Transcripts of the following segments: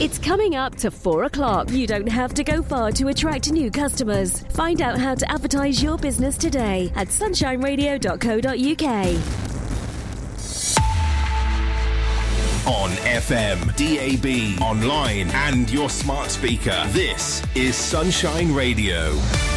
It's coming up to 4 o'clock. You don't have to go far to attract new customers. Find out how to advertise your business today at sunshineradio.co.uk. On FM, DAB, online and your smart speaker. This is Sunshine Radio.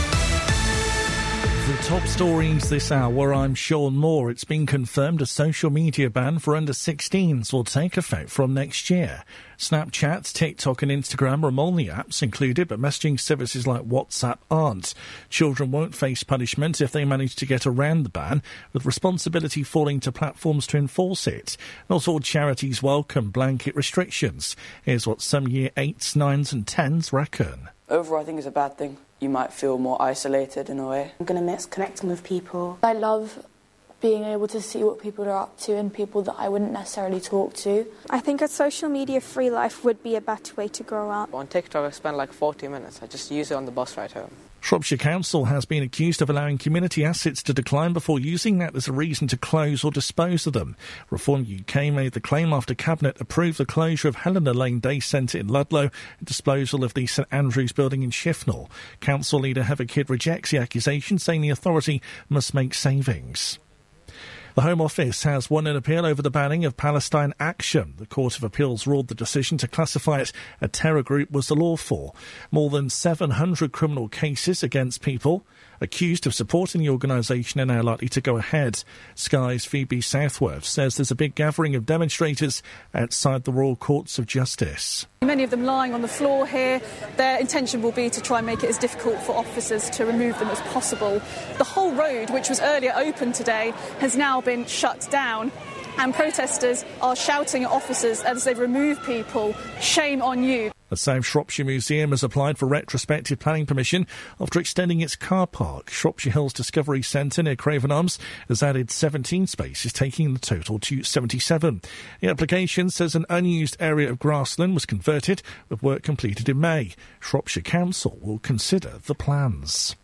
The top stories this hour, I'm Sean Moore. It's been confirmed a social media ban for under-16s will take effect from next year. Snapchat, TikTok and Instagram are among the apps included, but messaging services like WhatsApp aren't. Children won't face punishment if they manage to get around the ban, with responsibility falling to platforms to enforce it. Not all charities welcome blanket restrictions. Here's what some Year 8s, 9s and 10s reckon. Overall, I think it's a bad thing. You might feel more isolated in a way. I'm going to miss connecting with people. I love being able to see what people are up to and people that I wouldn't necessarily talk to. I think a social media free life would be a better way to grow up. On TikTok, I spend like 40 minutes. I just use it on the bus ride home. Shropshire Council has been accused of allowing community assets to decline before using that as a reason to close or dispose of them. Reform UK made the claim after Cabinet approved the closure of Helena Lane Day Centre in Ludlow and disposal of the St Andrews building in Shifnal. Council leader Heather Kidd rejects the accusation, saying the authority must make savings. The Home Office has won an appeal over the banning of Palestine Action. The Court of Appeals ruled the decision to classify it a terror group was lawful. More than 700 criminal cases against people accused of supporting the organisation are now likely to go ahead. Sky's Phoebe Southworth says there's a big gathering of demonstrators outside the Royal Courts of Justice. Many of them lying on the floor here. Their intention will be to try and make it as difficult for officers to remove them as possible. The whole road, which was earlier open today, has now been shut down, and protesters are shouting at officers as they remove people, "Shame on you." The South Shropshire Museum has applied for retrospective planning permission after extending its car park. Shropshire Hills Discovery Centre near Craven Arms has added 17 spaces, taking the total to 77. The application says an unused area of grassland was converted, with work completed in May. Shropshire Council will consider the plans.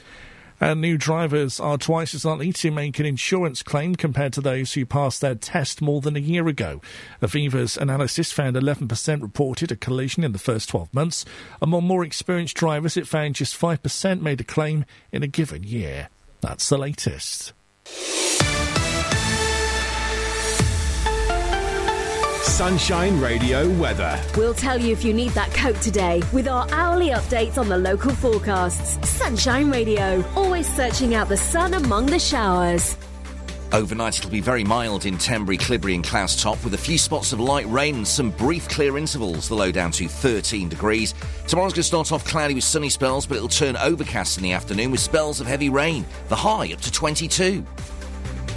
And new drivers are twice as likely to make an insurance claim compared to those who passed their test more than a year ago. Aviva's analysis found 11% reported a collision in the first 12 months. Among more experienced drivers, it found just 5% made a claim in a given year. That's the latest. Sunshine Radio weather. We'll tell you if you need that coat today with our hourly updates on the local forecasts. Sunshine Radio, always searching out the sun among the showers. Overnight it'll be very mild in Tenbury, Clibberry and Cloustop with a few spots of light rain and some brief clear intervals, the low down to 13 degrees. Tomorrow's going to start off cloudy with sunny spells, but it'll turn overcast in the afternoon with spells of heavy rain, the high up to 22.